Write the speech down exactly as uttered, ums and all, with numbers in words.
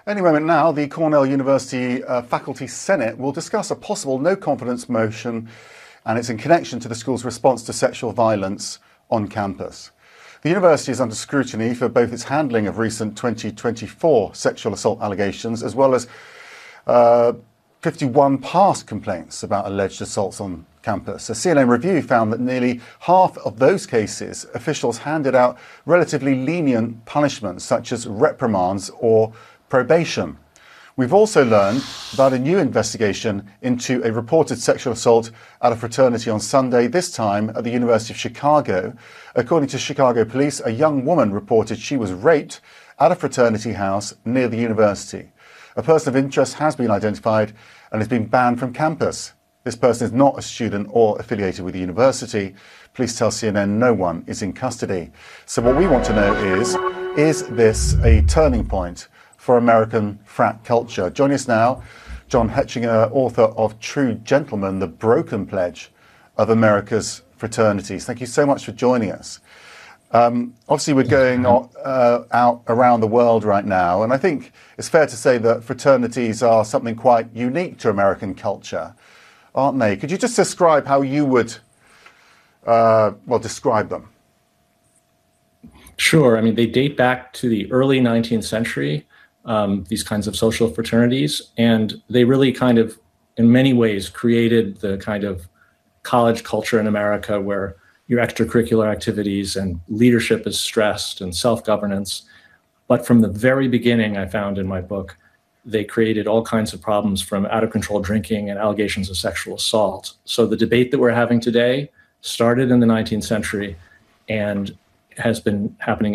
Any moment now, the Cornell University uh, Faculty Senate will discuss a possible no-confidence motion, and it's in connection to the school's response to sexual violence on campus. The university is under scrutiny for both its handling of recent twenty twenty-four sexual assault allegations, as well as uh, fifty-one past complaints about alleged assaults on campus. A C N N review found that nearly half of those cases, officials handed out relatively lenient punishments, such as reprimands or probation. We've also learned about a new investigation into a reported sexual assault at a fraternity on Sunday, this time at the University of Chicago. According to Chicago police, a young woman reported she was raped at a fraternity house near the university. A person of interest has been identified and has been banned from campus. This person is not a student or affiliated with the university. Police tell C N N no one is in custody. So what we want to know is, is this a turning point for American frat culture? Joining us now, John Hechinger, author of True Gentlemen, The Broken Pledge of America's Fraternities. Thank you so much for joining us. Um, obviously, we're going uh, out around the world right now, and I think it's fair to say that fraternities are something quite unique to American culture, aren't they? Could you just describe how you would, uh, well, describe them? Sure. I mean, they date back to the early nineteenth century. Um, these kinds of social fraternities, and they really kind of, in many ways, created the kind of college culture in America where your extracurricular activities and leadership is stressed and self-governance. But from the very beginning, I found in my book, they created all kinds of problems, from out-of-control drinking and allegations of sexual assault. So the debate that we're having today started in the nineteenth century and has been happening